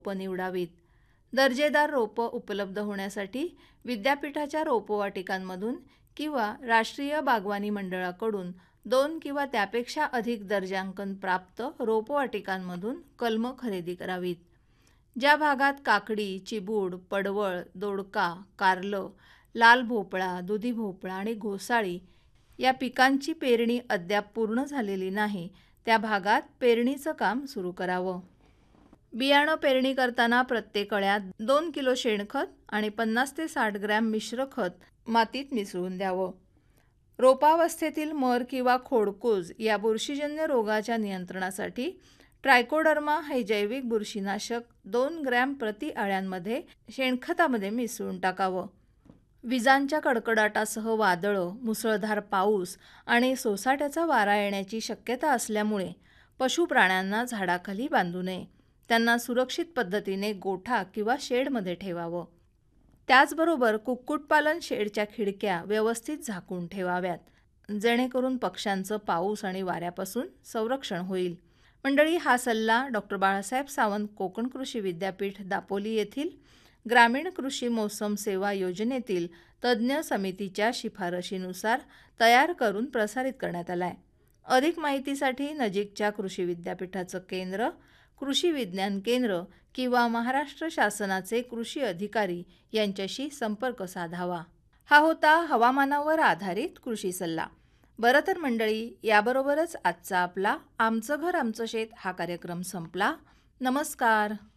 रोपं निवडावीत। दर्जेदार रोपं उपलब्ध होण्यासाठी विद्यापीठाच्या रोपवाटिकांमधून किंवा राष्ट्रीय बागवानी मंडळाकडून 2 किंवा त्यापेक्षा अधिक दर्जांकन प्राप्त रोपवाटिकांमधून कलमं खरेदी करावीत। ज्या भागात काकडी, चिबूड, पडवळ, दोडका, कारलं, लाल भोपळा, दुधी भोपळा आणि घोसाळी या पिकांची पेरणी अद्याप पूर्ण झालेली नाही, त्या भागात पेरणीचं काम सुरू करावं। बियाणं पेरणी करताना प्रत्येक अळ्यात 2 किलो शेणखत आणि 50 ते 60 ग्रॅम मिश्र खत मातीत मिसळून द्यावं। रोपावस्थेतील मर किंवा खोडकूज या बुरशीजन्य रोगाच्या नियंत्रणासाठी ट्रायकोडर्मा हे जैविक बुरशीनाशक 2 ग्रॅम प्रति अळ्यांमध्ये शेणखतामध्ये मिसळून टाकावं। विजांच्या कडकडाटासह वादळं, मुसळधार पाऊस आणि सोसाट्याचा वारा येण्याची शक्यता असल्यामुळे पशुप्राण्यांना झाडाखाली बांधू नये। त्यांना सुरक्षित पद्धतीने गोठा किंवा शेडमध्ये ठेवावं। त्याचबरोबर कुक्कुटपालन शेडच्या खिडक्या व्यवस्थित झाकून ठेवाव्यात, जेणेकरून पक्ष्यांचं पाऊस आणि वाऱ्यापासून संरक्षण होईल। मंडळी, हा सल्ला डॉ. बाळासाहेब सावंत कोकण कृषी विद्यापीठ दापोली येथील ग्रामीण कृषी मोसम सेवा योजनेतील तज्ज्ञ समितीच्या शिफारशीनुसार तयार करून प्रसारित करण्यात आलाय। अधिक माहितीसाठी नजीकच्या कृषी विद्यापीठाचं केंद्र, कृषी विज्ञान केंद्र किंवा महाराष्ट्र शासनाचे कृषी अधिकारी यांच्याशी संपर्क साधावा। हा होता हवामानावर आधारित कृषी सल्ला। बरं तर मंडळी, याबरोबरच आजचा आपला आमचं घर आमचं शेत हा कार्यक्रम संपला। नमस्कार।